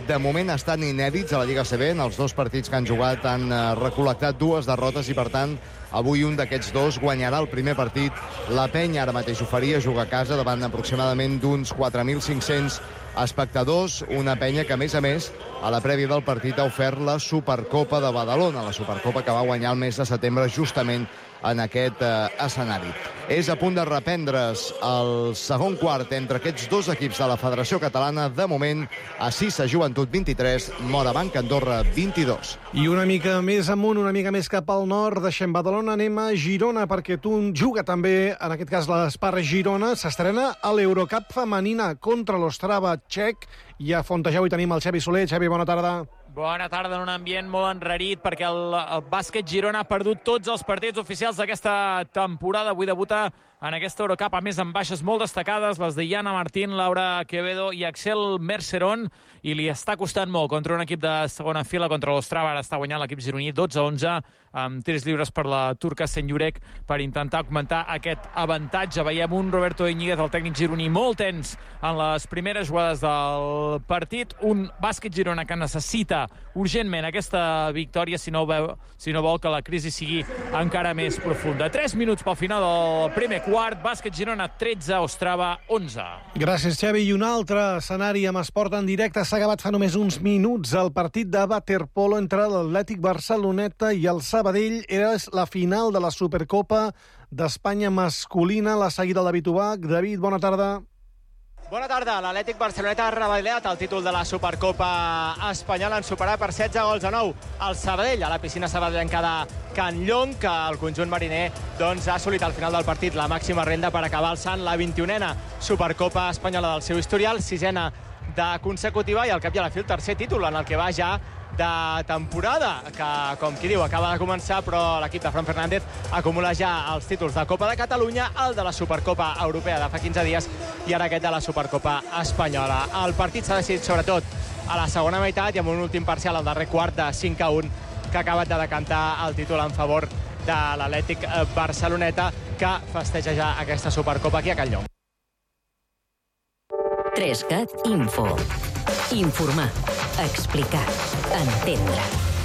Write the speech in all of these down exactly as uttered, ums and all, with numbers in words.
de moment estan inèdits a la Lliga A C B. En els dos partits que han jugat han recol·lectat dues derrotes i, per tant, avui un d'aquests dos guanyarà el primer partit. La Penya ara mateix ho faria, juga a casa davant aproximadament d'uns quatre mil cinc-cents espectadors, una Penya que, a més a més, a la prèvia del partit ha ofert la Supercopa de Badalona, la Supercopa que va guanyar el mes de setembre justament en aquest eh, escenari. És a punt de reprendre's el segon quart entre aquests dos equips de la Federació Catalana. De moment, a Sissa Joventut vint-i-tres, Morabanc Andorra vint-i-dos. I una mica més amunt, una mica més cap al nord, deixem Badalona, anem a Girona, perquè tu juga també, en aquest cas l'Espar Girona, s'estrena a l'Eurocup femenina contra l'Ostrava txec, i a Fontejau hi tenim el Xavi Soler. Xavi, bona tarda. Bona tarda, en un ambient molt enrarit, perquè el, el bàsquet Girona ha perdut tots els partits oficials d'aquesta temporada. Avui debuta en aquesta Eurocup, a més amb baixes molt destacades, les de Iana Martín, Laura Quevedo i Axel Merceron, i li està costant molt contra un equip de segona fila, contra l'Ostrava. Ara està guanyant l'equip gironí dotze a onze, amb tirs lliures per la turca Senjurek, per intentar augmentar aquest avantatge. Veiem un Roberto Iñiguez, el tècnic gironí, molt tens en les primeres jugades del partit. Un bàsquet Girona que necessita urgentment aquesta victòria si no, veu, si no vol que la crisi sigui encara més profunda. Tres minuts pel final del primer quart. Bàsquet Girona tretze, Ostrava onze. Gràcies, Xavi. I un altre escenari amb esport en directe. S'ha acabat fa només uns minuts el partit de waterpolo entre l'Atlètic Barceloneta i el Sabadell. Era la final de la Supercopa d'Espanya masculina. La seguida el David Ubach. David, bona tarda. Bona tarda. L'Atlètic Barceloneta ha revaldat el títol de la Supercopa espanyola en superar per setze gols a nou el Sabadell a la piscina sabadellenca de Can Llong, que el conjunt mariner doncs, ha assolit al final del partit la màxima renda per acabar alçant la vint-i-unena Supercopa espanyola del seu historial, sisena de consecutiva, i al cap i a la fi el tercer títol en el que va ja de temporada, que, com qui diu, acaba de començar, però l'equip de Fran Fernández acumula ja els títols de Copa de Catalunya, el de la Supercopa Europea de fa quinze dies i ara aquest de la Supercopa Espanyola. El partit s'ha decidit sobretot a la segona meitat i amb un últim parcial al darrer quart de cinc a un que ha acabat de decantar el títol en favor de l'Atlètic Barceloneta, que festeja ja aquesta Supercopa aquí a Can Llong. Trescat Info. Informar. Explicar. Entendre.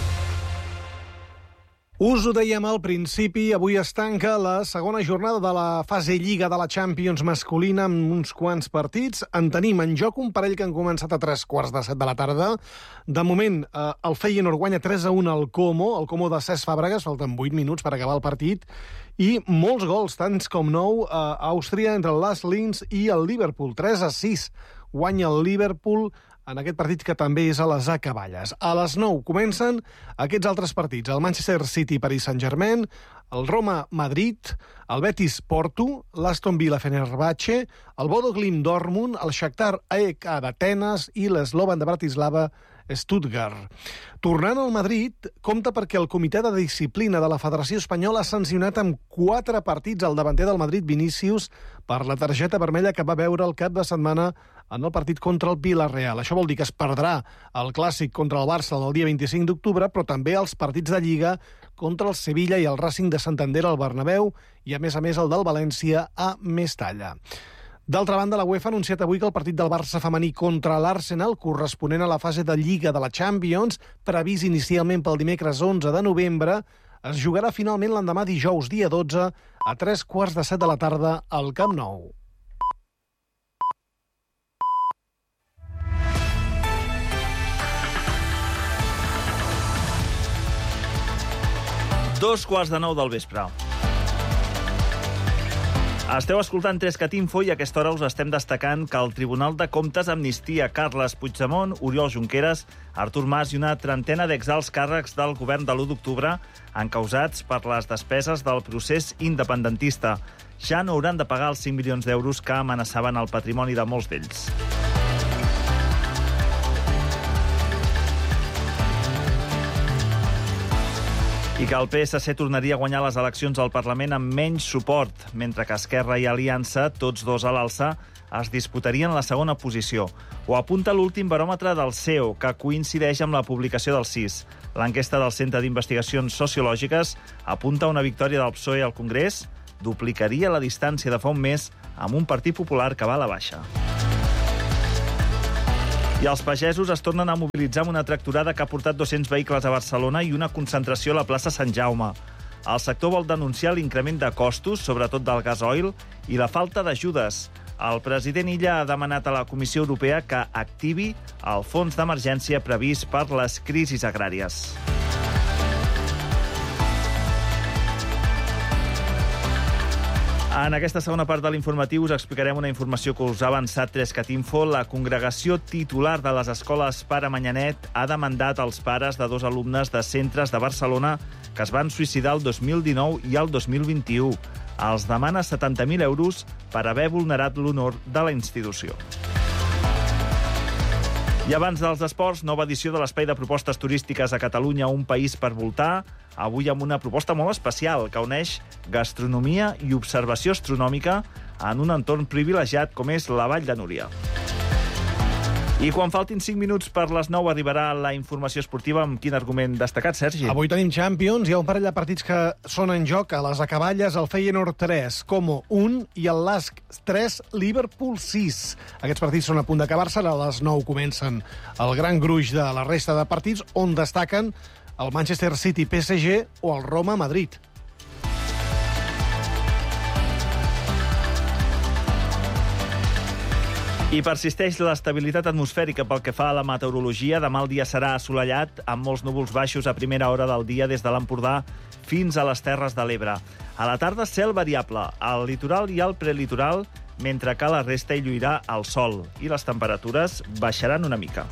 Us ho dèiem al principi, avui es tanca la segona jornada de la fase Lliga de la Champions masculina amb uns quants partits. En tenim en joc un parell que han començat a tres quarts de set de la tarda. De moment, eh, el Feyenoord guanya tres a un al Como, el Como de Cesc Fàbregas, falten vuit minuts per acabar el partit, i molts gols, tants com nou, a Àustria entre el Las Linz i el Liverpool. tres a sis guanya el Liverpool en aquest partit que també és a les acaballes. A les nou comencen aquests altres partits. El Manchester City Paris Saint-Germain, el Roma Madrid, el Betis Porto, l'Aston Villa Fenerbahce, el Bodo Glimt Dortmund, el Shakhtar A E K d'Atenes i l'Slovan de Bratislava Stuttgart. Tornant al Madrid, compta perquè el Comitè de Disciplina de la Federació Espanyola ha sancionat amb quatre partits al davanter del Madrid, Vinícius, per la targeta vermella que va veure el cap de setmana en el partit contra el Villarreal. Això vol dir que es perdrà el clàssic contra el Barça el dia vint-i-cinc d'octubre, però també els partits de Lliga contra el Sevilla i el Racing de Santander al Bernabéu i, a més a més, el del València a Mestalla. D'altra banda, la UEFA ha anunciat avui que el partit del Barça femení contra l'Arsenal, corresponent a la fase de Lliga de la Champions, previst inicialment pel dimecres onze de novembre, es jugarà finalment l'endemà dijous, dia dotze, a tres quarts de set de la tarda al Camp Nou. Dos quarts de nou del vespre. Esteu escoltant Trescat Info i a aquesta hora us estem destacant que el Tribunal de Comptes amnistia Carles Puigdemont, Oriol Junqueras, Artur Mas i una trentena d'exalts càrrecs del govern de l'u d'octubre encausats per les despeses del procés independentista. Ja no hauran de pagar els cinc milions d'euros que amenaçaven el patrimoni de molts d'ells. I que el P S C tornaria a guanyar les eleccions al Parlament amb menys suport, mentre que Esquerra i Aliança, tots dos a l'alça, es disputarien la segona posició. Ho apunta l'últim baròmetre del C E O, que coincideix amb la publicació del C I S. L'enquesta del Centre d'Investigacions Sociològiques apunta una victòria del P S O E al Congrés, duplicaria la distància de fa un mes amb un Partit Popular que va a la baixa. I els pagesos es tornen a mobilitzar amb una tractorada que ha portat dos-cents vehicles a Barcelona i una concentració a la plaça Sant Jaume. El sector vol denunciar l'increment de costos, sobretot del gasoil, i la falta d'ajudes. El president Illa ha demanat a la Comissió Europea que activi el fons d'emergència previst per les crisis agràries. En aquesta segona part de l'informatiu us explicarem una informació que us ha avançat Trescat Info. La congregació titular de les escoles Pare Manyanet ha demandat als pares de dos alumnes de centres de Barcelona que es van suïcidar el dos mil dinou i el dos mil vint-i-u. Els demana setanta mil euros per haver vulnerat l'honor de la institució. I abans dels esports, nova edició de l'Espai de Propostes Turístiques a Catalunya, un país per voltar, avui amb una proposta molt especial que uneix gastronomia i observació astronòmica en un entorn privilegiat com és la Vall de Núria. I quan faltin cinc minuts per les nou arribarà la informació esportiva. Amb quin argument destacat, Sergi? Avui tenim Champions, hi ha un parell de partits que són en joc. A les acaballes, el Feyenoord tres, Como un, i el Lask tres, Liverpool sis. Aquests partits són a punt d'acabar-se, a les nou comencen el gran gruix de la resta de partits, on destaquen el Manchester City P S G o el Roma Madrid. I persisteix l'estabilitat atmosfèrica pel que fa a la meteorologia. Demà el dia serà assolellat, amb molts núvols baixos a primera hora del dia des de l'Empordà fins a les Terres de l'Ebre. A la tarda, cel variable, al litoral i al prelitoral, mentre que a la resta hi lluirà el sol i les temperatures baixaran una mica.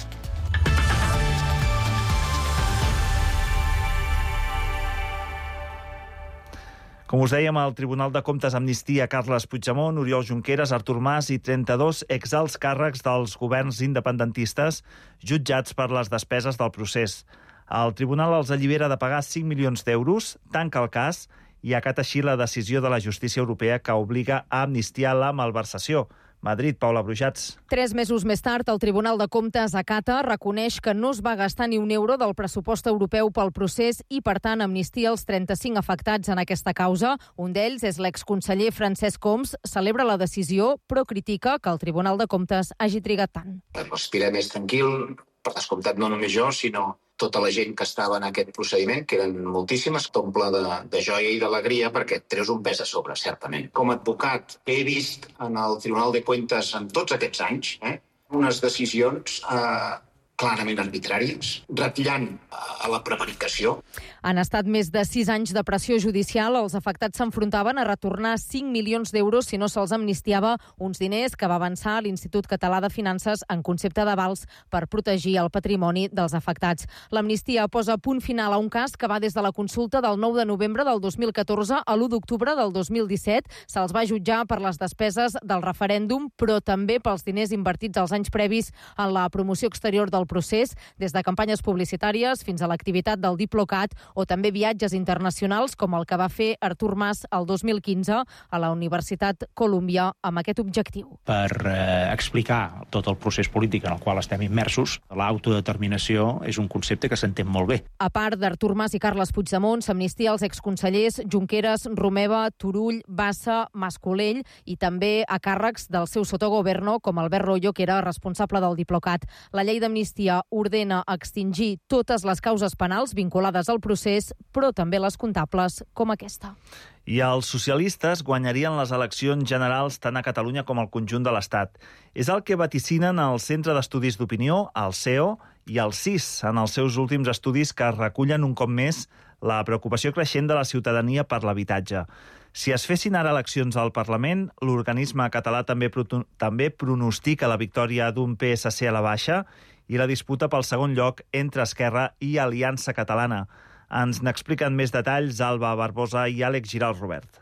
Com us dèiem, el Tribunal de Comptes amnistia Carles Puigdemont, Oriol Junqueras, Artur Mas i trenta-dos exalts càrrecs dels governs independentistes jutjats per les despeses del procés. El tribunal els allibera de pagar cinc milions d'euros, tanca el cas i acata així la decisió de la justícia europea que obliga a amnistiar la malversació. Madrid, Paula Brujats. Tres mesos més tard, el Tribunal de Comptes acata, reconeix que no es va gastar ni un euro del pressupost europeu pel procés i, per tant, amnistia els trenta-cinc afectats en aquesta causa. Un d'ells és l'exconseller Francesc Homs. Celebra la decisió, però critica que el Tribunal de Comptes hagi trigat tant. Respira més tranquil, per descomptat no només jo, sinó tota la gent que estava en aquest procediment, que eren moltíssimes, t'omple de, de joia i d'alegria perquè et treus un pes a sobre, certament. Com a advocat he vist en el Tribunal de Cuentas en tots aquests anys eh, unes decisions eh, clarament arbitràries, ratllant a la prevaricació. Han estat més de sis anys de pressió judicial. Els afectats s'enfrontaven a retornar cinc milions d'euros si no se'ls amnistiava, uns diners que va avançar a l'Institut Català de Finances en concepte d'avals per protegir el patrimoni dels afectats. L'amnistia posa punt final a un cas que va des de la consulta del nou de novembre del dos mil catorze a l'u d'octubre del dos mil disset. Se'ls va jutjar per les despeses del referèndum, però també pels diners invertits els anys previs en la promoció exterior del procés, des de campanyes publicitàries fins a l'activitat del Diplocat o també viatges internacionals com el que va fer Artur Mas el dos mil quinze a la Universitat Columbia amb aquest objectiu. Per eh, explicar tot el procés polític en el qual estem immersos, l'autodeterminació és un concepte que s'entén molt bé. A part d'Artur Mas i Carles Puigdemont, s'amnistia els exconsellers Junqueras, Romeva, Turull, Bassa, Mas-Colell i també a càrrecs del seu sotogoverno com Albert Royo, que era responsable del Diplocat. La llei d'amnistia ordena extingir totes les causes penals vinculades al procés, però també les comptables, com aquesta. I els socialistes guanyarien les eleccions generals tant a Catalunya com al conjunt de l'Estat. És el que vaticinen el Centre d'Estudis d'Opinió, el C E O, i el C I S, en els seus últims estudis que recullen un cop més la preocupació creixent de la ciutadania per l'habitatge. Si es fessin ara eleccions al Parlament, l'organisme català també, també pronostica la victòria d'un P S C a la baixa i la disputa pel segon lloc entre Esquerra i Aliança Catalana. Ens n'expliquen més detalls Alba Barbosa i Àlex Giral Robert.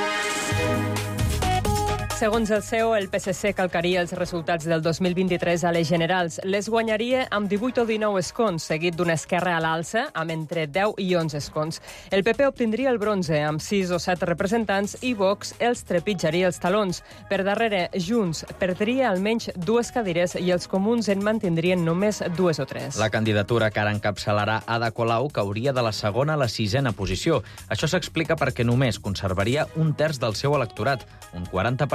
Segons el C E O, el P S C calcaria els resultats del dos mil vint-i-tres a les generals. Les guanyaria amb divuit o dinou escons, seguit d'una Esquerra a l'alça, amb entre deu i onze escons. El P P obtindria el bronze, amb sis o set representants, i Vox els trepitjaria els talons. Per darrere, Junts perdria almenys dues cadires i els comuns en mantindrien només dues o tres. La candidatura que ara encapçalarà Ada Colau cauria de la segona a la sisena posició. Això s'explica perquè només conservaria un terç del seu electorat, un quaranta per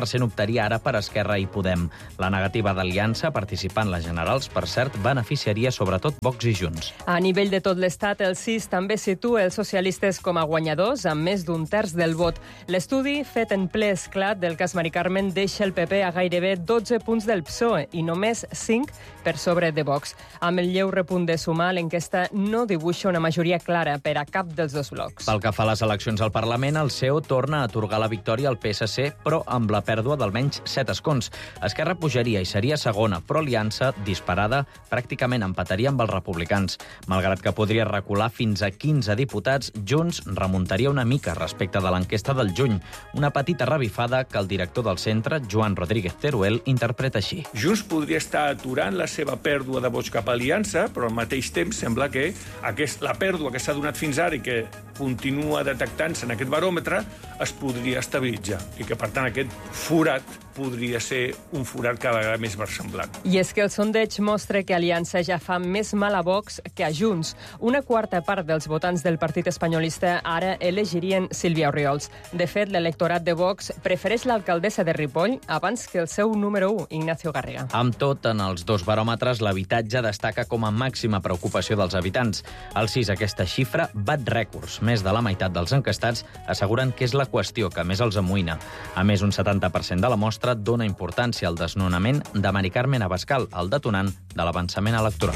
cent optaria ara per Esquerra i Podem. La negativa d'Aliança a participar en les generals, per cert, beneficiaria sobretot Vox i Junts. A nivell de tot l'Estat, el C I S també situa els socialistes com a guanyadors, amb més d'un terç del vot. L'estudi, fet en ple esclat del cas Mari Carmen, deixa el P P a gairebé dotze punts del P S O E i només cinc per sobre de Vox. Amb el lleu repunt de Sumar, l'enquesta no dibuixa una majoria clara per a cap dels dos blocs. Pel que fa a les eleccions al Parlament, el C E O torna a atorgar la victòria al P S C, però amb la pèrdua d'almenys set escons. Esquerra pujaria i seria segona, però Aliança, disparada, pràcticament empataria amb els republicans. Malgrat que podria recular fins a quinze diputats, Junts remuntaria una mica respecte de l'enquesta del juny. Una petita revifada que el director del centre, Joan Rodríguez Teruel, interpreta així. Junts podria estar aturant la seva pèrdua de vots cap a Aliança, però al mateix temps sembla que aquest, la pèrdua que s'ha donat fins ara i que continua detectant-se en aquest baròmetre es podria estabilitzar i que, per tant, aquest forat podria ser un forat cada vegada més versemblant. I és que el sondeig mostra que Aliança ja fa més mal a Vox que a Junts. Una quarta part dels votants del partit espanyolista ara elegirien Sílvia Orriols. De fet, l'electorat de Vox prefereix l'alcaldessa de Ripoll abans que el seu número u, Ignacio Garriga. Amb tot, en els dos baròmetres, l'habitatge destaca com a màxima preocupació dels habitants. Al C I S, aquesta xifra bat rècords. Més de la meitat dels enquestats asseguren que és la qüestió que més els amoïna. A més, un setanta per cent de la mostra dona importància al desnonament de Mari Carmen Abascal, el detonant de l'avançament electoral.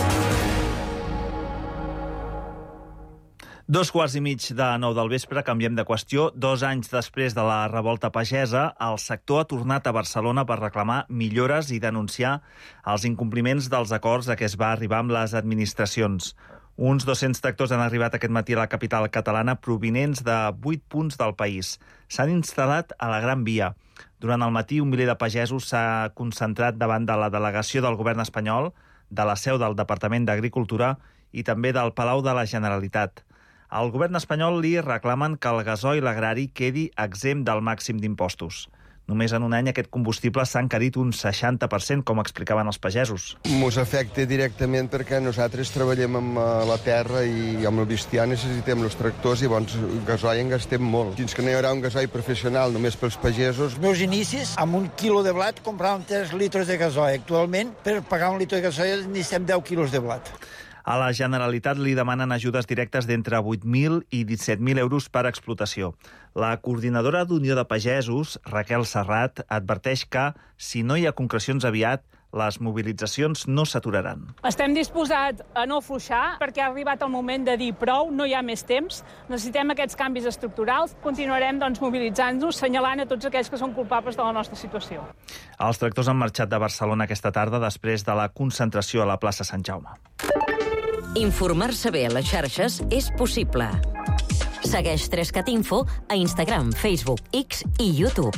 Dos quarts i mig de nou del vespre, canviem de qüestió. Dos anys després de la revolta pagesa, el sector ha tornat a Barcelona per reclamar millores i denunciar els incompliments dels acords a què es va arribar amb les administracions. Uns dos-cents tractors han arribat aquest matí a la capital catalana provinents de vuit punts del país. S'han instal·lat a la Gran Via. Durant el matí, un miler de pagesos s'ha concentrat davant de la delegació del govern espanyol, de la seu del Departament d'Agricultura i també del Palau de la Generalitat. Al govern espanyol li reclamen que el gasoil agrari quedi exempt del màxim d'impostos. Només en un any aquest combustible s'ha encarit un seixanta per cent, com explicaven els pagesos. Ens afecta directament perquè nosaltres treballem amb la terra i amb el bestiar necessitem els tractors i llavors gasoil en gastem molt. Fins que no hi haurà un gasoil professional només pels pagesos. Els meus inicis, amb un quilo de blat, compràvem tres litres de gasoil. Actualment, per pagar un litre de gasoil, necessitem deu quilos de blat. A la Generalitat li demanen ajudes directes d'entre vuit mil i disset mil euros per explotació. La coordinadora d'Unió de Pagesos, Raquel Serrat, adverteix que, si no hi ha concrecions aviat, les mobilitzacions no s'aturaran. Estem disposats a no afluixar perquè ha arribat el moment de dir prou, no hi ha més temps, necessitem aquests canvis estructurals, continuarem doncs, mobilitzant-nos, senyalant a tots aquells que són culpables de la nostra situació. Els tractors han marxat de Barcelona aquesta tarda després de la concentració a la plaça Sant Jaume. Informar-se bé a les xarxes és possible. Segueix Trescat Info a Instagram, Facebook, X i YouTube.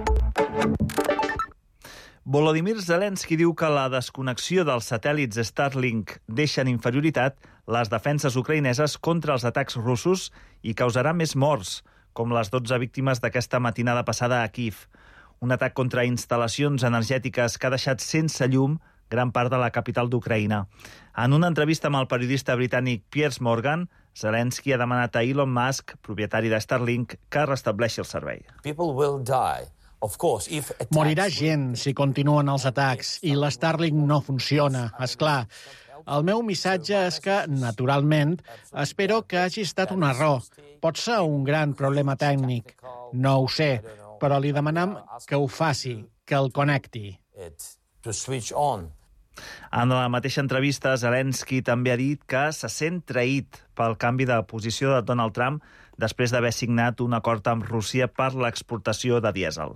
Volodymyr Zelensky diu que la desconnexió dels satèl·lits Starlink deixa en inferioritat les defenses ucraïneses contra els atacs russos i causarà més morts, com les dotze víctimes d'aquesta matinada passada a Kíev. Un atac contra instal·lacions energètiques que ha deixat sense llum gran part de la capital d'Ucraïna. En una entrevista amb el periodista britànic Piers Morgan, Zelensky ha demanat a Elon Musk, propietari de Starlink, que restableixi el servei. Morirà gent si continuen els atacs i l'Starlink no funciona, és clar. El meu missatge és que, naturalment, espero que hagi estat un error. Pot ser un gran problema tècnic. No ho sé, però li demanem que ho faci, que el connecti. En la mateixa entrevista, Zelensky també ha dit que se sent traït pel canvi de posició de Donald Trump després d'haver signat un acord amb Rússia per l'exportació de dièsel.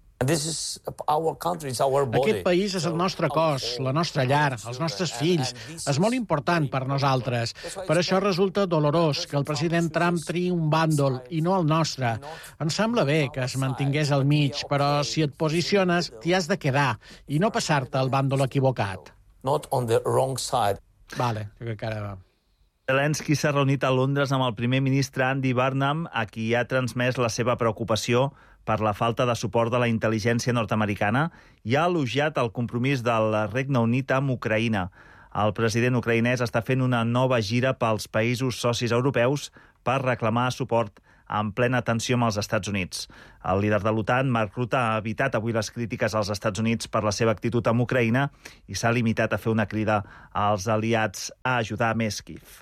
Aquest país és el nostre cos, la nostra llar, els nostres fills. És molt important per nosaltres. Per això resulta dolorós que el president Trump triï un bàndol i no el nostre. Em sembla bé que es mantingués al mig, però si et posiciones, t'hi has de quedar i no passar-te al bàndol equivocat. Not on the wrong side. Vale, que cara... Zelensky s'ha reunit a Londres amb el primer ministre Andy Burnham, a qui ha transmès la seva preocupació per la falta de suport de la intel·ligència nord-americana i ha elogiat el compromís del Regne Unit amb Ucraïna. El president ucraïnès està fent una nova gira pels països socis europeus per reclamar suport en plena tensió amb els Estats Units. El líder de l'OTAN, Mark Rutte, ha evitat avui les crítiques als Estats Units per la seva actitud amb Ucraïna i s'ha limitat a fer una crida als aliats a ajudar més Kíev.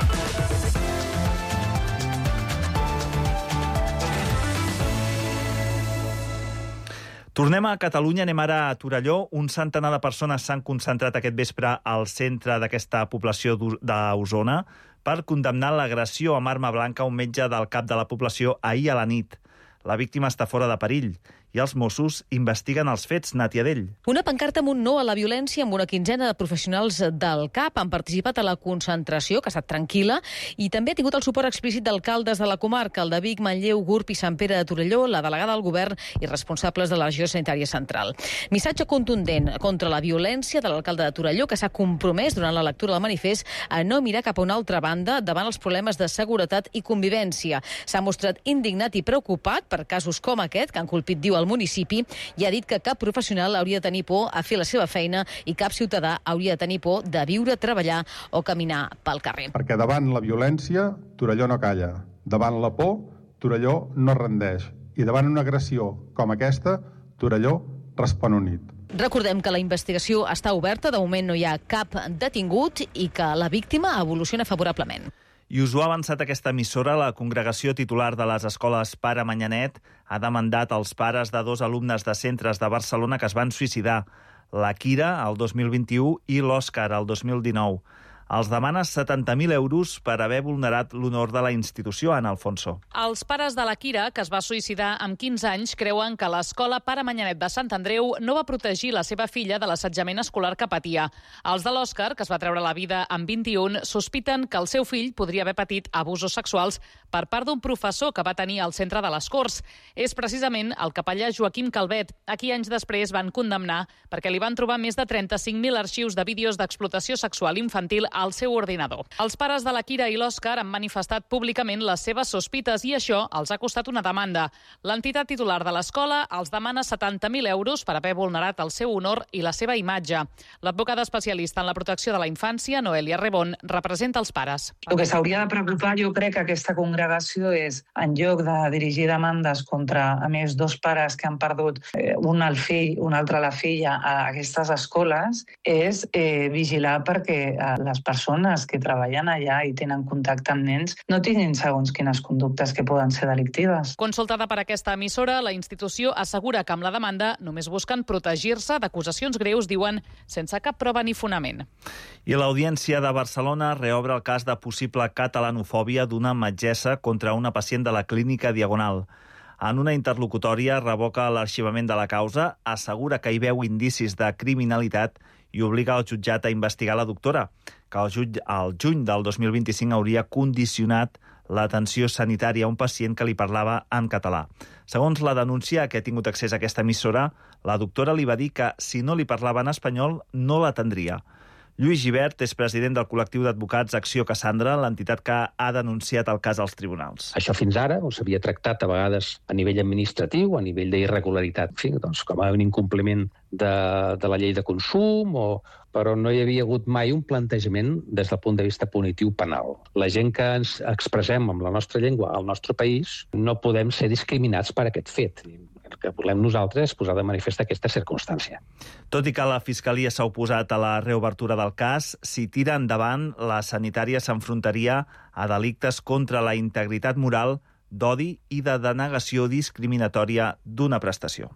Tornem a Catalunya, anem ara a Torelló. Un centenar de persones s'han concentrat aquest vespre al centre d'aquesta població d'Osona per condemnar l'agressió amb arma blanca a un metge del cap de la població ahir a la nit. La víctima està fora de perill i els Mossos investiguen els fets. Nàtia Dell. Una pancarta amb un no a la violència amb una quinzena de professionals del C A P han participat a la concentració, que ha estat tranquil·la, i també ha tingut el suport explícit d'alcaldes de la comarca, el de Vic, Manlleu, Gurb i Sant Pere de Torelló, la delegada del govern i responsables de la regió sanitària central. Missatge contundent contra la violència de l'alcalde de Torelló, que s'ha compromès durant la lectura del manifest a no mirar cap a una altra banda davant els problemes de seguretat i convivència. S'ha mostrat indignat i preocupat per casos com aquest, que han colpit, diu, al municipi, i ha dit que cap professional hauria de tenir por a fer la seva feina i cap ciutadà hauria de tenir por de viure, treballar o caminar pel carrer. Perquè davant la violència, Torelló no calla. Davant la por, Torelló no rendeix. I davant una agressió com aquesta, Torelló respon unit. Recordem que la investigació està oberta, de moment no hi ha cap detingut i que la víctima evoluciona favorablement. I us ho ha avançat aquesta emissora, la congregació titular de les escoles Pare Manyanet ha demandat als pares de dos alumnes de centres de Barcelona que es van suïcidar, la Kira el dos mil vint-i-u i l'Òscar el dos mil dinou. Els demana setanta mil euros per haver vulnerat l'honor de la institució, Ana Alfonso. Els pares de la Kira, que es va suïcidar amb quinze anys, creuen que l'escola Pare Manyanet de Sant Andreu no va protegir la seva filla de l'assetjament escolar que patia. Els de l'Òscar, que es va treure la vida amb vint-i-un, sospiten que el seu fill podria haver patit abusos sexuals per part d'un professor que va tenir al centre de les Corts. És precisament el capellà Joaquim Calvet, a qui anys després van condemnar perquè li van trobar més de trenta-cinc mil arxius de vídeos d'explotació sexual infantil al seu ordinador. Els pares de la Kira i l'Òscar han manifestat públicament les seves sospites i això els ha costat una demanda. L'entitat titular de l'escola els demana setanta mil euros per haver vulnerat el seu honor i la seva imatge. L'advocada especialista en la protecció de la infància, Noelia Rebón, representa els pares. El que s'hauria de preocupar, jo crec que aquesta congregació és, en lloc de dirigir demandes contra, a més, dos pares que han perdut eh, un al fill, un altre a la filla a aquestes escoles, és eh, vigilar perquè eh, les persones que treballen allà i tenen contacte amb nens no tinguin segons quines conductes que poden ser delictives. Consultada per aquesta emissora, la institució assegura que amb la demanda només busquen protegir-se d'acusacions greus, diuen, sense cap prova ni fonament. I l'Audiència de Barcelona reobre el cas de possible catalanofòbia d'una metgessa contra una pacient de la clínica Diagonal. En una interlocutòria revoca l'arxivament de la causa, assegura que hi veu indicis de criminalitat i obliga el jutjat a investigar la doctora, que al juny, al juny del dos mil vint-i-cinc hauria condicionat l'atenció sanitària a un pacient que li parlava en català. Segons la denúncia a què ha tingut accés a aquesta emissora, la doctora li va dir que si no li parlava en espanyol no l'atendria. Lluís Gibert és president del col·lectiu d'advocats Acció Cassandra, l'entitat que ha denunciat el cas als tribunals. Això fins ara s'havia tractat a vegades a nivell administratiu, a nivell d'irregularitat, en fi, doncs, com a un incompliment de, de la llei de consum, o, però no hi havia hagut mai un plantejament des del punt de vista punitiu penal. La gent que ens expressem amb la nostra llengua al nostre país no podem ser discriminats per aquest fet. El que volem nosaltres és posar de manifest aquesta circumstància. Tot i que la Fiscalia s'ha oposat a la reobertura del cas, si tira endavant, la sanitària s'enfrontaria a delictes contra la integritat moral, d'odi i de denegació discriminatòria d'una prestació.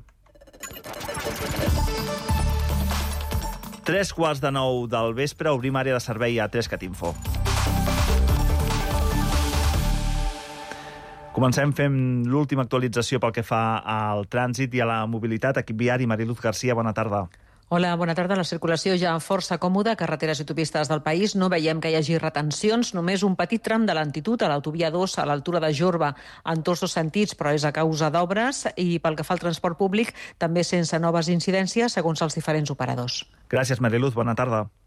Tres quarts de nou del vespre, obrim àrea de servei a Trescat Info. Comencem fent l'última actualització pel que fa al trànsit i a la mobilitat. Equip viari, Mariluz Garcia, bona tarda. Hola, bona tarda. La circulació ja força còmoda a carreteres i autopistes del país. No veiem que hi hagi retencions, només un petit tram de lentitud a l'autovia dos a l'altura de Jorba en tots dos sentits, però és a causa d'obres, i pel que fa al transport públic també sense noves incidències segons els diferents operadors. Gràcies, Mariluz. Bona tarda.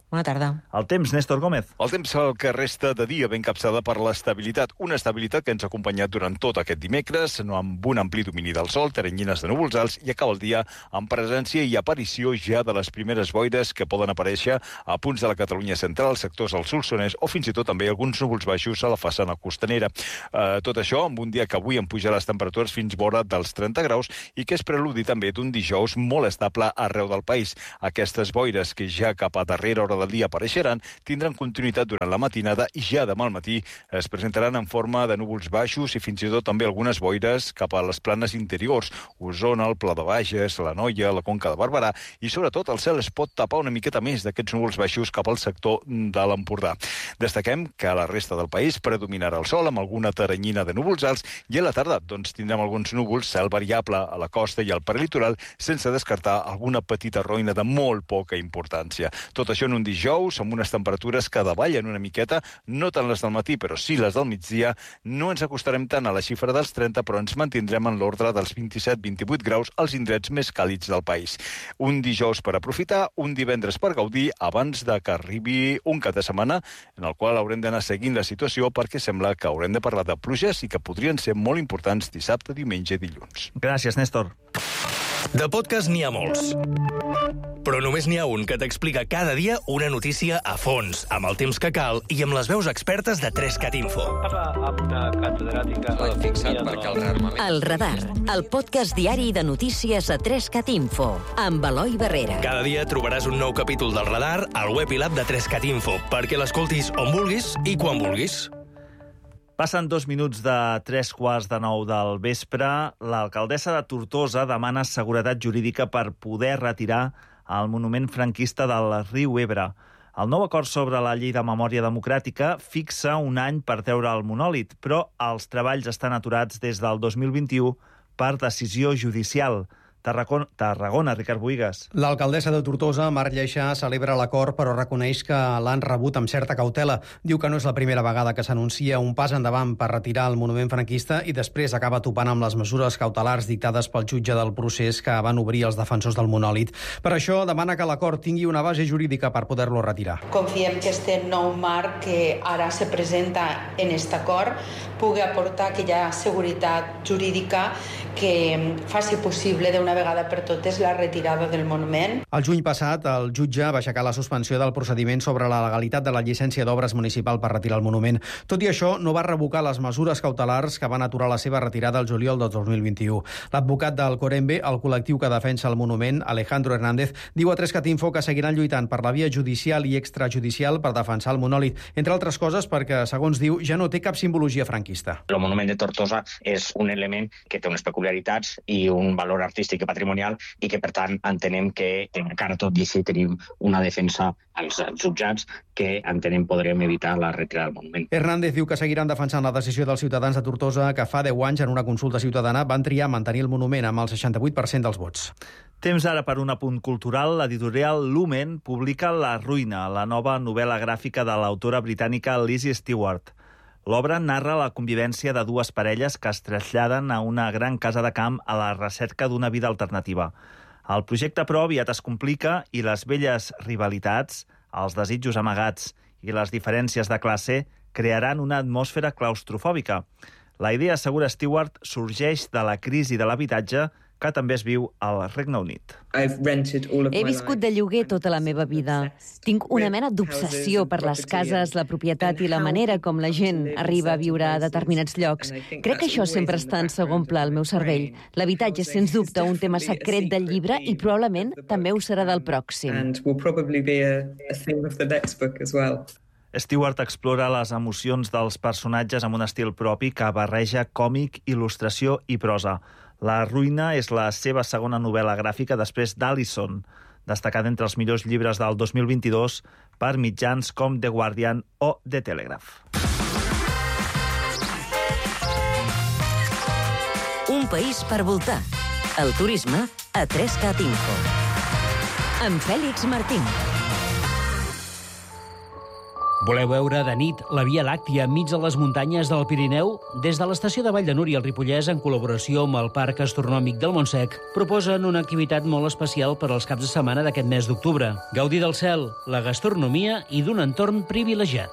Bona tarda. El temps, Néstor Gómez. El temps el que resta de dia ben capçada per l'estabilitat. Una estabilitat que ens ha acompanyat durant tot aquest dimecres, no amb un ampli domini del sol, teranyines de núvols alts, i acaba el dia amb presència i aparició ja de les primeres boires que poden aparèixer a punts de la Catalunya central, sectors del Solsonès, o fins i tot també alguns núvols baixos a la façana costanera. Eh, tot això amb un dia que avui en puja les temperatures fins vora dels trenta graus i que és preludi també d'un dijous molt estable arreu del país. Aquestes boires que ja cap a darrera hora del dia apareixeran, tindran continuïtat durant la matinada i ja demà al matí es presentaran en forma de núvols baixos i fins i tot també algunes boires cap a les planes interiors, Osona, el Pla de Bages, la Noia, la Conca de Barberà, i sobretot el cel es pot tapar una miqueta més d'aquests núvols baixos cap al sector de l'Empordà. Destaquem que a la resta del país predominarà el sol amb alguna teranyina de núvols alts i a la tarda doncs, tindrem alguns núvols, cel variable a la costa i al perlitoral, sense descartar alguna petita roina de molt poca importància. Tot això en un dijous, amb unes temperatures que davallen una miqueta, no tant les del matí, però sí les del migdia. No ens acostarem tant a la xifra dels trenta, però ens mantindrem en l'ordre dels vint-i-set vint-i-vuit graus als indrets més càlids del país. Un dijous per aprofitar, un divendres per gaudir, abans de que arribi un cap de setmana en el qual haurem d'anar seguint la situació perquè sembla que haurem de parlar de pluges i que podrien ser molt importants dissabte, diumenge i dilluns. Gràcies, Néstor. De podcast n'hi ha molts, però només n'hi ha un que t'explica cada dia una notícia a fons, amb el temps que cal i amb les veus expertes de tres cat info. El Radar, el podcast diari de notícies a tres cat info, amb Eloi Barrera. Cada dia trobaràs un nou capítol del Radar al web i l'app de tres cat info, perquè l'escoltis on vulguis i quan vulguis. Passen dos minuts de tres quarts de nou del vespre. L'alcaldessa de Tortosa demana seguretat jurídica per poder retirar el monument franquista del riu Ebre. El nou acord sobre la llei de memòria democràtica fixa un any per treure el monòlit, però els treballs estan aturats des del dos mil vint-i-u per decisió judicial. Tarragona, Tarragona, Ricard Bohigas. L'alcaldessa de Tortosa, Mar Lleixà, celebra l'acord, però reconeix que l'han rebut amb certa cautela. Diu que no és la primera vegada que s'anuncia un pas endavant per retirar el monument franquista i després acaba topant amb les mesures cautelars dictades pel jutge del procés que van obrir els defensors del monòlit. Per això demana que l'acord tingui una base jurídica per poder-lo retirar. Confiem que este nou marc que ara se presenta en aquest acord pugui aportar aquella seguretat jurídica que faci possible d'una vegada per totes la retirada del monument. El juny passat, el jutge va aixecar la suspensió del procediment sobre la legalitat de la llicència d'obres municipal per retirar el monument. Tot i això, no va revocar les mesures cautelars que van aturar la seva retirada el juliol del dos mil vint-i-u. L'advocat del Corembe, el col·lectiu que defensa el monument, Alejandro Hernández, diu a tres cat info que seguiran lluitant per la via judicial i extrajudicial per defensar el monòlit, entre altres coses perquè, segons diu, ja no té cap simbologia franquista. El monument de Tortosa és un element que té unes peculiaritats i un valor artístic i patrimonial i que, per tant, entenem que encara tot i així tenim una defensa als jutjats que entenem podrem evitar la retirada del monument. Hernández diu que seguiran defensant la decisió dels ciutadans de Tortosa que fa deu anys en una consulta ciutadana van triar mantenir el monument amb el seixanta-vuit per cent dels vots. Temps ara per un apunt cultural. L'editorial Lumen publica La ruïna, la nova novel·la gràfica de l'autora britànica Lizzie Stewart. L'obra narra la convivència de dues parelles que es traslladen a una gran casa de camp a la recerca d'una vida alternativa. El projecte, però, aviat es complica i les velles rivalitats, els desitjos amagats i les diferències de classe crearan una atmosfera claustrofòbica. La idea, assegura Stewart, sorgeix de la crisi de l'habitatge que també es viu al Regne Unit. He viscut de lloguer tota la meva vida. Tinc una mena d'obsessió per les cases, la propietat i la manera com la gent arriba a viure a determinats llocs. Crec que això sempre està en segon pla al meu cervell. L'habitatge és, sens dubte, un tema secret del llibre i probablement també ho serà del pròxim. Stewart explora les emocions dels personatges amb un estil propi que barreja còmic, il·lustració i prosa. La ruïna és la seva segona novel·la gràfica després d'Alison, destacada entre els millors llibres del dos mil vint-i-dos per mitjans com The Guardian o The Telegraph. Un país per voltar. El turisme a tres cat info. Amb Fèlix Martín. Voleu veure de nit la Via Làctia enmig de les muntanyes del Pirineu? Des de l'estació de Vall de Núria al Ripollès, en col·laboració amb el Parc Astronòmic del Montsec, proposen una activitat molt especial per als caps de setmana d'aquest mes d'octubre. Gaudir del cel, la gastronomia i d'un entorn privilegiat.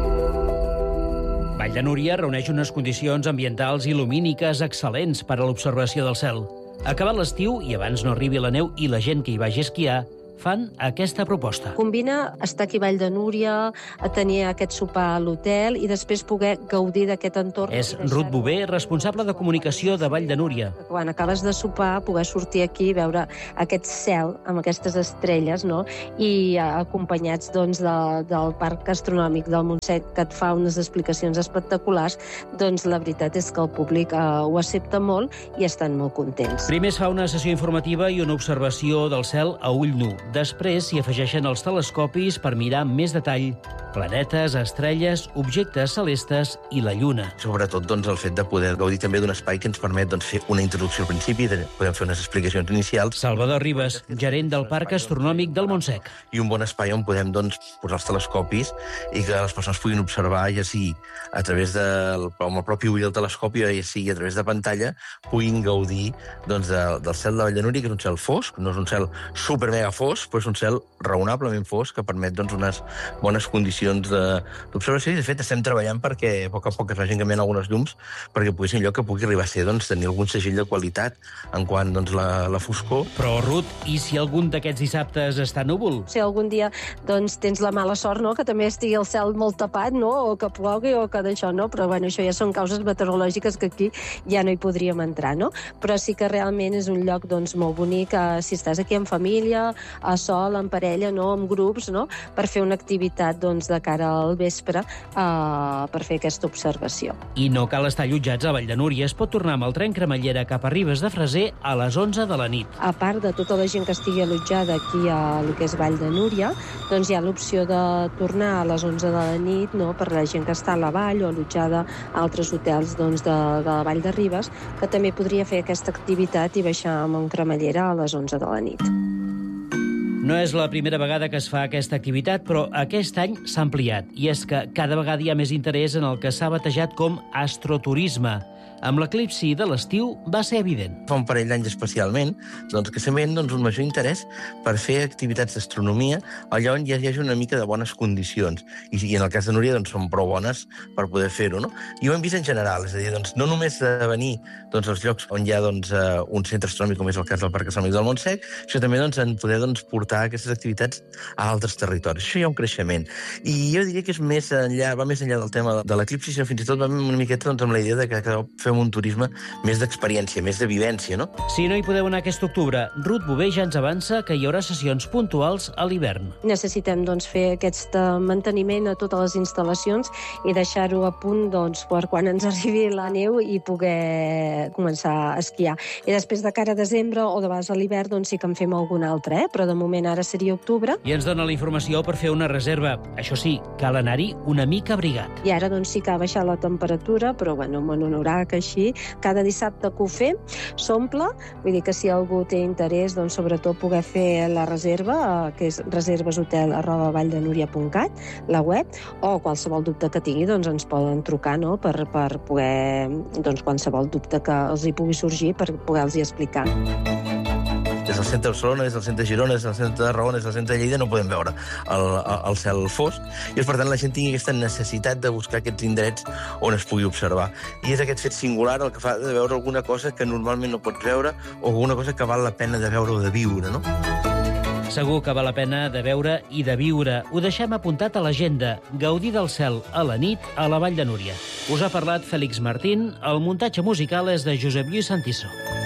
Vall de Núria reuneix unes condicions ambientals i lumíniques excel·lents per a l'observació del cel. Acabat l'estiu, i abans no arribi la neu i la gent que hi vagi a esquiar, fan aquesta proposta. Combina estar aquí a Vall de Núria, a tenir aquest sopar a l'hotel i després poder gaudir d'aquest entorn. És Ruth Bové, responsable de comunicació de Vall de Núria. Quan acabes de sopar, poder sortir aquí i veure aquest cel amb aquestes estrelles, no? I acompanyats doncs, de, del Parc Astronòmic del Montsec, que et fa unes explicacions espectaculars, doncs la veritat és que el públic eh, ho accepta molt i estan molt contents. Primer es fa una sessió informativa i una observació del cel a ull nu. Després s'hi afegeixen els telescopis per mirar amb més detall planetes, estrelles, objectes celestes i la Lluna. Sobretot doncs, el fet de poder gaudir també d'un espai que ens permet doncs, fer una introducció al principi, podem fer unes explicacions inicials. Salvador Ribes, gerent del Parc Astronòmic del Montsec. I un bon espai on podem doncs, posar els telescopis i que les persones puguin observar, ja sigui a través del amb el propi ull del telescopi, ja sigui a través de pantalla, puguin gaudir doncs, de, del cel de Vall de Núria, que és un cel fosc, no és un cel super mega fosc, però és un cel raonablement fosc que permet doncs, unes bones condicions d'observació i, de fet, estem treballant perquè a poc a poc es vagin canviant algunes llums perquè pugui ser un lloc que pugui arribar a ser doncs, tenir algun segell de qualitat en quant doncs, la, la foscor. Però, Ruth, i si algun d'aquests dissabtes està núvol? Si algun dia doncs, tens la mala sort, no?, que també estigui el cel molt tapat, no?, o que plogui o que d'això, no? Però bueno, això ja són causes meteorològiques que aquí ja no hi podríem entrar, no? Però sí que realment és un lloc doncs, molt bonic, eh, si estàs aquí en família, a sol, en parella, no?, amb grups, no?, per fer una activitat doncs, de cara al vespre eh, per fer aquesta observació. I no cal estar allotjats a Vall de Núria. Es pot tornar amb el tren cremallera cap a Ribes de Freser a les onze de la nit. A part de tota la gent que estigui allotjada aquí a el que és Vall de Núria, doncs hi ha l'opció de tornar a les onze de la nit, no?, per la gent que està a la vall o allotjada a altres hotels doncs, de, de la Vall de Ribes, que també podria fer aquesta activitat i baixar amb un cremallera a les onze de la nit. No és la primera vegada que es fa aquesta activitat, però aquest any s'ha ampliat. I és que cada vegada hi ha més interès en el que s'ha batejat com astroturisme. Amb l'eclipsi de l'estiu va ser evident. Fa un parell d'anys especialment, doncs, que se'n veien doncs, un major interès per fer activitats d'astronomia allà on hi hagi una mica de bones condicions. I, i en el cas de Núria doncs, són prou bones per poder fer-ho. No? I ho hem vist en general, és a dir, doncs, no només de venir doncs, als llocs on hi ha doncs, un centre astronòmic, com és el cas del Parc Astronòmic del Montsec, això també doncs, en poder doncs, portar aquestes activitats a altres territoris. Això hi ha un creixement. I jo diria que és més enllà, va més enllà del tema de l'eclipsi, sinó fins i tot va una miqueta doncs, amb la idea de que, que fem un turisme més d'experiència, més de vivència, no? Si no hi podeu anar aquest octubre, Ruth Bové ja ens avança que hi haurà sessions puntuals a l'hivern. Necessitem doncs, fer aquest manteniment a totes les instal·lacions i deixar-ho a punt doncs, per quan ens arribi la neu i poder començar a esquiar. I després de cara a desembre o de vegades a l'hivern doncs, sí que en fem algun altre, eh? Però de moment ara seria octubre. I ens dona la informació per fer una reserva. Això sí, cal anar-hi una mica abrigat. I ara doncs, sí que ha baixat la temperatura, però bueno, amb un honorac així, cada dissabte que ho fem s'omple, vull dir que si algú té interès, doncs sobretot poder fer la reserva, que és reserveshotel arroba valldenúria punt cat, la web, o qualsevol dubte que tingui, doncs ens poden trucar, no?, per, per poder, doncs qualsevol dubte que els hi pugui sorgir per poder-los explicar. Des del centre de Barcelona, des del centre de Girona, des del centre de Tarragona, des del centre de Lleida, no podem veure el, el cel fosc, i per tant la gent tingui aquesta necessitat de buscar aquests indrets on es pugui observar. I és aquest fet singular el que fa de veure alguna cosa que normalment no pots veure o alguna cosa que val la pena de veure o de viure, no? Segur que val la pena de veure i de viure. Ho deixem apuntat a l'agenda. Gaudir del cel a la nit a la Vall de Núria. Us ha parlat Fèlix Martín. El muntatge musical és de Josep Lluís Santiso.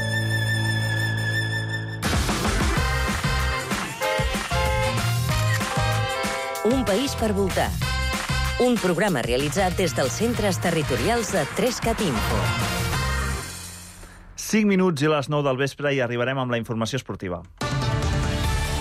Un país per voltar. Un programa realitzat des dels centres territorials de tres-cat Info. cinc minuts i les nou del vespre i arribarem amb la informació esportiva.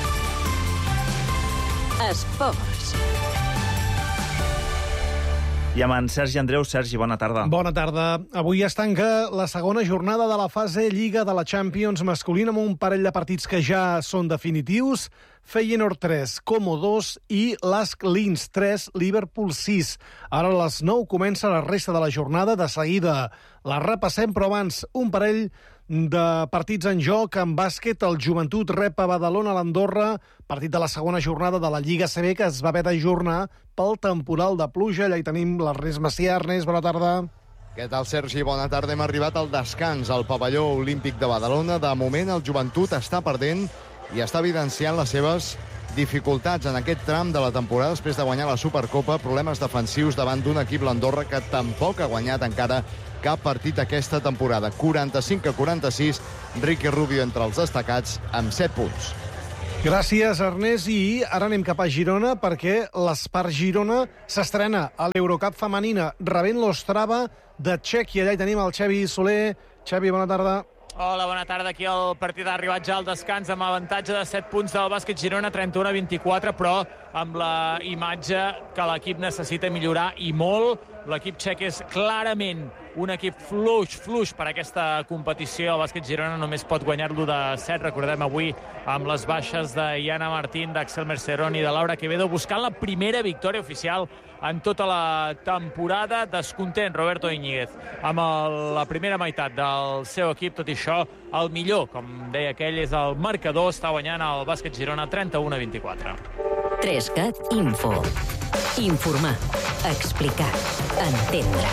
Esports. I amb en Sergi Andreu. Sergi, bona tarda. Bona tarda. Avui es tanca la segona jornada de la fase Lliga de la Champions masculina amb un parell de partits que ja són definitius. Feyenoord tres, Como dos i Lask Linz tres, Liverpool sis. Ara a les nou comença la resta de la jornada. De seguida la repassem, però abans un parell de partits en joc. En bàsquet, el Joventut rep a Badalona a l'Andorra, partit de la segona jornada de la Lliga C B que es va haver d'ajornar pel temporal de pluja. Allà hi tenim l'Ernest Macià. Ernest, bona tarda. Què tal, Sergi? Bona tarda. Hem arribat al descans al pavelló olímpic de Badalona. De moment, el Joventut està perdent i està evidenciant les seves dificultats en aquest tram de la temporada després de guanyar la Supercopa. Problemes defensius davant d'un equip, l'Andorra, que tampoc ha guanyat encara cap partit aquesta temporada. quaranta-cinc a quaranta-sis, Ricky Rubio entre els destacats amb set punts. Gràcies, Ernest. I ara anem cap a Girona perquè l'Espart Girona s'estrena a l'Eurocup femenina rebent l'Ostrava de Txèquia. Allà hi tenim el Xavi Soler. Xavi, bona tarda. Hola, bona tarda. Aquí el partit ha arribat ja al descans amb avantatge de set punts del bàsquet Girona, trenta-u a vint-i-quatre, però amb la imatge que l'equip necessita millorar i molt. L'equip txec és clarament un equip fluix, fluix per aquesta competició. El bàsquet Girona només pot guanyar-lo de set. Recordem avui amb les baixes de Iana Martín, d'Axel Mercerón i de Laura Quevedo, buscant la primera victòria oficial en tota la temporada. Descontent Roberto Íñiguez amb el, la primera meitat del seu equip. Tot i això, el millor, com deia aquell, és el marcador. Està guanyant el bàsquet Girona trenta-u a vint-i-quatre. Trescat Info. Informar, explicar, entendre.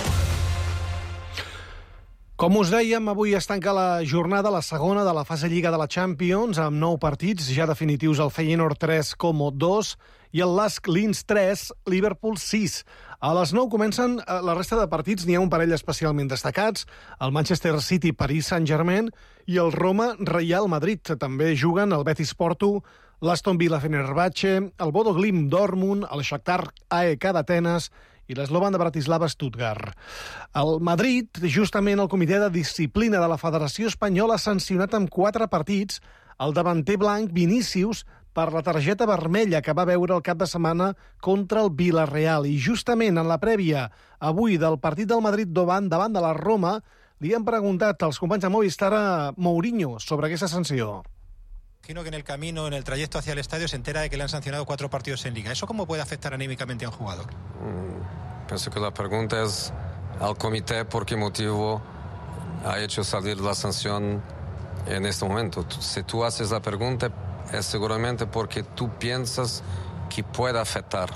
Com us dèiem, avui es tanca la jornada, la segona de la fase Lliga de la Champions, amb nou partits ja definitius, el Feyenoord tres, Como dos i el Lask Linz tres, Liverpool sis. A les nou comencen la resta de partits, n'hi ha un parell especialment destacats, el Manchester City, Paris Saint-Germain i el Roma Real Madrid. També juguen el Betis Porto, l'Aston Villa Fenerbahce, el Bodo Glimt Dortmund, el Shakhtar A E K d'Atenes i l'Slovan de Bratislava Stuttgart. El Madrid, justament el Comitè de Disciplina de la Federació Espanyola, ha sancionat amb quatre partits el davanter blanc Vinícius per la targeta vermella que va veure el cap de setmana contra el Villarreal. I justament en la prèvia avui del partit del Madrid davant, davant de la Roma, li han preguntat als companys de Movistar a Mourinho sobre aquesta sanció. Imagino que en el camino, en el trayecto hacia el estadio, se entera de que le han sancionado cuatro partidos en Liga. ¿Eso cómo puede afectar anímicamente a un jugador? Mm, pienso que la pregunta es al comité por qué motivo ha hecho salir la sanción en este momento. Si tú haces la pregunta, es seguramente porque tú piensas que puede afectar.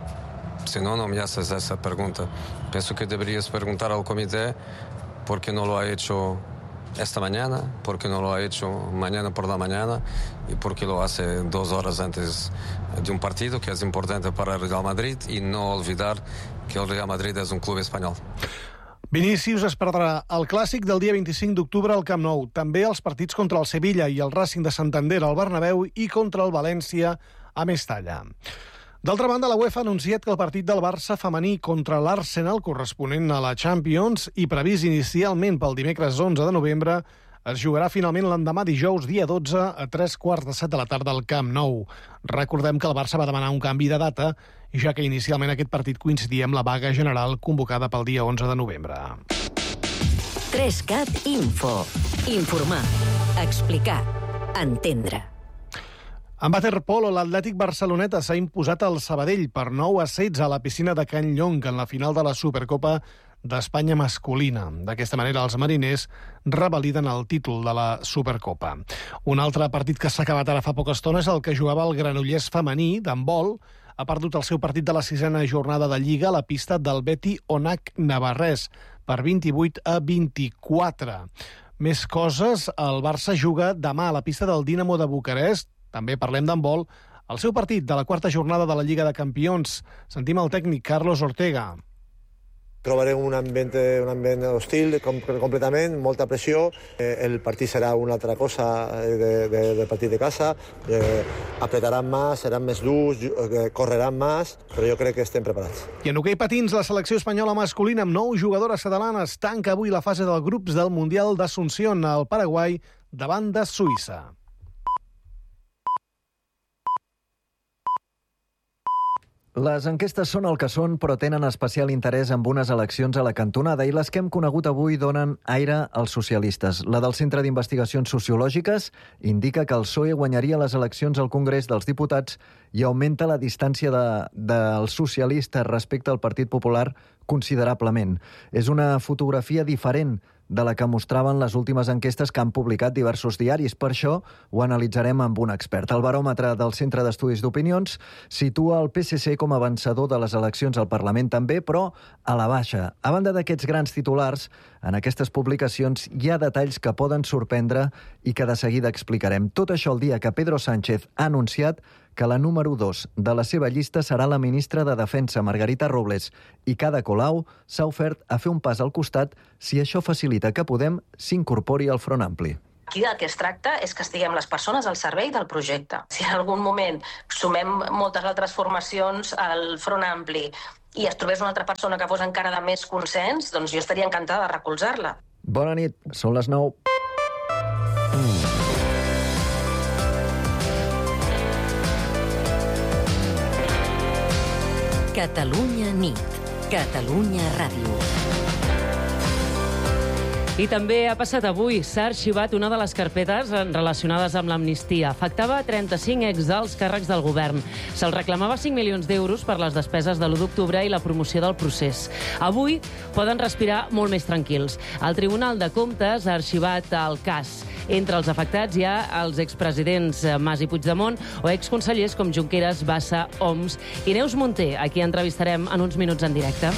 Si no, no me haces esa pregunta. Pienso que deberías preguntar al comité por qué no lo ha hecho esta mañana, porque no lo ha hecho mañana por la mañana y porque lo hace dos horas antes de un partido que es importante para el Real Madrid, y no olvidar que el Real Madrid es un club español. Vinícius es perdrà el clàssic del dia vint-i-cinc d'octubre al Camp Nou, també els partits contra el Sevilla i el Racing de Santander al Bernabéu i contra el València a Mestalla. D'altra banda, la UEFA ha anunciat que el partit del Barça femení contra l'Arsenal, corresponent a la Champions i previst inicialment pel dimecres onze de novembre, es jugarà finalment l'endemà dijous, dia dotze, a tres quarts de set de la tarda al Camp Nou. Recordem que el Barça va demanar un canvi de data, ja que inicialment aquest partit coincidia amb la vaga general convocada pel dia onze de novembre. Trescat Info. Informar, explicar, entendre. En waterpolo, l'Atlètic Barceloneta s'ha imposat al Sabadell per nou a setze a la piscina de Can Llonc en la final de la Supercopa d'Espanya masculina. D'aquesta manera, els mariners revaliden el títol de la Supercopa. Un altre partit que s'ha acabat ara fa poca estona és el que jugava el Granollers femení d'handbol. Ha perdut el seu partit de la sisena jornada de Lliga a la pista del Beti Onac Navarrès per vint-i-vuit a vint-i-quatre. Més coses, el Barça juga demà a la pista del Dinamo de Bucarest. També parlem d'handbol, el seu partit de la quarta jornada de la Lliga de Campions. Sentim el tècnic Carlos Ortega. Trobarem un ambient, un ambient hostil com, completament, molta pressió. Eh, el partit serà una altra cosa de, de, del partit de casa. Eh, apretaran més, seran més durs, eh, correran més, però jo crec que estem preparats. I en hoquei patins, la selecció espanyola masculina amb nou jugadores catalanes tanca avui la fase dels grups del Mundial d'Asunción al Paraguai davant de Suïssa. Les enquestes són el que són, però tenen especial interès amb unes eleccions a la cantonada i les que hem conegut avui donen aire als socialistes. La del Centre d'Investigacions Sociològiques indica que el P S O E guanyaria les eleccions al Congrés dels Diputats i augmenta la distància de, dels socialistes respecte al Partit Popular considerablement. És una fotografia diferent de la que mostraven les últimes enquestes que han publicat diversos diaris. Per això ho analitzarem amb un expert. El baròmetre del Centre d'Estudis d'Opinions situa el P S C com a vencedor de les eleccions al Parlament també, però a la baixa. A banda d'aquests grans titulars, en aquestes publicacions hi ha detalls que poden sorprendre i que de seguida explicarem. Tot això el dia que Pedro Sánchez ha anunciat que la número dos de la seva llista serà la ministra de Defensa, Margarita Robles, i Ada Colau s'ha ofert a fer un pas al costat si això facilita que Podem s'incorpori al Front Ampli. Aquí del que es tracta és que estiguem les persones al servei del projecte. Si en algun moment sumem moltes altres formacions al Front Ampli i es trobés una altra persona que fos encara de més consens, doncs jo estaria encantada de recolzar-la. Bona nit, són les nou. Catalunya nit. Catalunya Ràdio. I també ha passat avui. S'ha arxivat una de les carpetes relacionades amb l'amnistia. Afectava trenta-cinc exalts càrrecs del govern. Se'ls reclamava cinc milions d'euros per les despeses de l'u d'octubre i la promoció del procés. Avui poden respirar molt més tranquils. El Tribunal de Comptes ha arxivat el cas. Entre els afectats hi ha els expresidents Mas i Puigdemont o exconsellers com Junqueras, Bassa, Homs i Neus Munté, a qui entrevistarem en uns minuts en directe.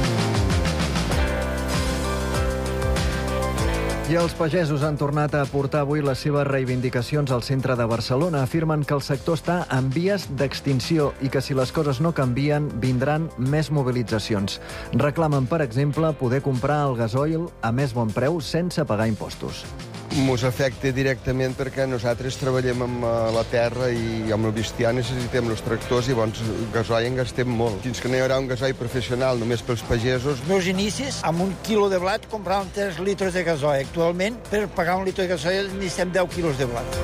I els pagesos han tornat a portar avui les seves reivindicacions al centre de Barcelona. Afirmen que el sector està en vies d'extinció i que si les coses no canvien, vindran més mobilitzacions. Reclamen, per exemple, poder comprar el gasoil a més bon preu sense pagar impostos. Ens afecta directament perquè nosaltres treballem amb la terra i amb el bestiar necessitem els tractors i llavors gasoil en gastem molt. Fins que no hi haurà un gasoil professional només pels pagesos. Els meus inicis, amb un quilo de blat compràvem tres litres de gasoil. Actualment, per pagar un litre de gasoil necessitem deu quilos de blat.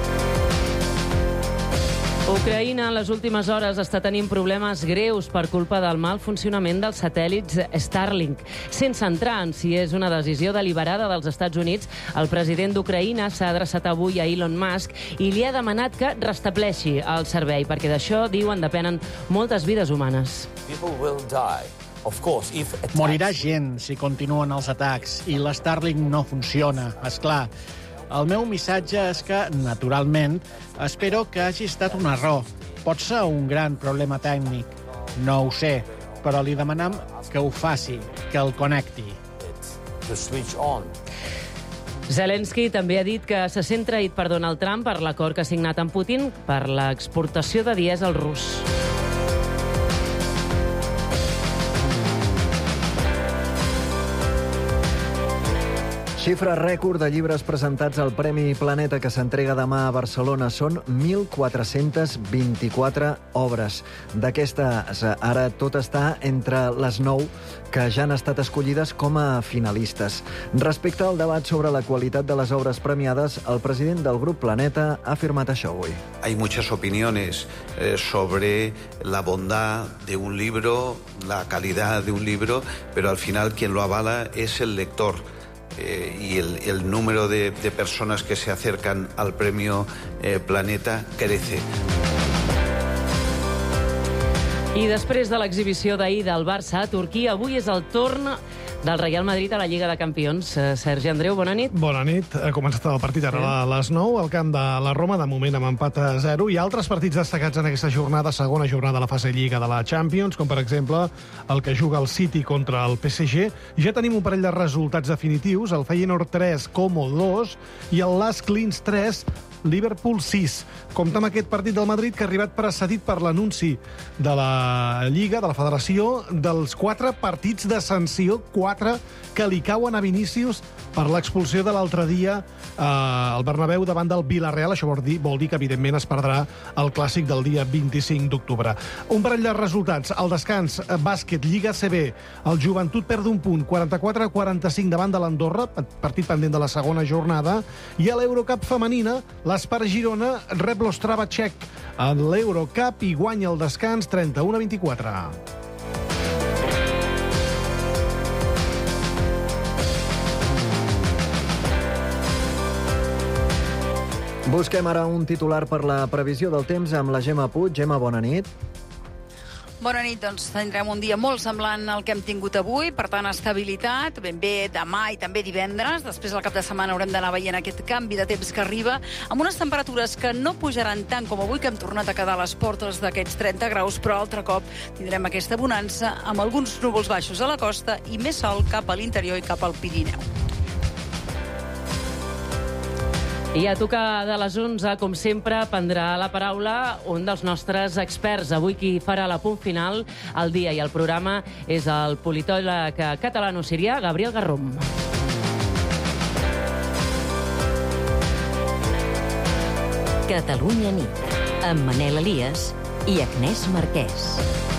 Ucraïna en les últimes hores està tenint problemes greus per culpa del mal funcionament dels satèl·lits Starlink. Sense entrar en si és una decisió deliberada dels Estats Units, el president d'Ucraïna s'ha adreçat avui a Elon Musk i li ha demanat que restableixi el servei, perquè d'això, diuen, depenen moltes vides humanes. Morirà gent si continuen els atacs i l'Starlink no funciona, és clar. El meu missatge és que, naturalment, espero que hagi estat un error. Pot ser un gran problema tècnic. No ho sé, però li demanem que ho faci, que el connecti. Zelensky també ha dit que se sent traït per Donald Trump per l'acord que ha signat amb Putin per l'exportació de dièsel rus. Xifra rècord de llibres presentats al Premi Planeta que s'entrega demà a Barcelona. Són mil quatre-cents vint-i-quatre obres. D'aquestes, ara tot està entre les nou que ja han estat escollides com a finalistes. Respecte al debat sobre la qualitat de les obres premiades, el president del grup Planeta ha afirmat això avui. Hay muchas opiniones eh, sobre la bondad de un libro, la calidad de un libro, pero al final quien lo avala es el lector. Eh, y el, el número de, de personas que se acercan al premio eh, Planeta crece. I després de l'exhibició d'ahir del Barça a Turquia, avui és el torn del Real Madrid a la Lliga de Campions. Sergi Andreu, bona nit. Bona nit. Ha començat el partit ara a les nou, al camp de la Roma, de moment amb empat a zero, i altres partits destacats en aquesta jornada, segona jornada de la fase Lliga de la Champions, com per exemple el que juga el City contra el P S G. Ja tenim un parell de resultats definitius, el Feyenoord tres, Como dos, i el Lask Linz tres, Liverpool sis. Compte amb aquest partit del Madrid que ha arribat precedit per l'anunci de la Lliga, de la Federació, dels quatre partits de sanció, quatre que li cauen a Vinícius per l'expulsió de l'altre dia eh, al Bernabéu davant del Villarreal. Això vol dir, vol dir que, evidentment, es perdrà el clàssic del dia vint-i-cinc d'octubre. Un parell de resultats. Al descans, bàsquet, Lliga A C B. El Joventut perd un punt, quaranta-quatre a quaranta-cinc davant de l'Andorra, partit pendent de la segona jornada. I a l'Eurocup femenina, la L'Espar Girona rep l'Ostrava txec en l'Eurocup i guanya el descans trenta-u a vint-i-quatre. Busquem ara un titular per la previsió del temps amb la Gemma Puig. Gemma, bona nit. Bona nit, doncs tindrem un dia molt semblant al que hem tingut avui, per tant, estabilitat, ben bé demà i també divendres. Després, al cap de setmana, haurem d'anar veient aquest canvi de temps que arriba, amb unes temperatures que no pujaran tant com avui, que hem tornat a quedar a les portes d'aquests trenta graus, però altre cop tindrem aquesta bonança amb alguns núvols baixos a la costa i més sol cap a l'interior i cap al Pirineu. I a tocar de les onze, com sempre, prendrà la paraula un dels nostres experts. Avui qui farà la punt final al dia i al programa és el politòleg catalano-sirià Gabriel Garrom. Catalunya nit, amb Manel Elias i Agnès Marquès.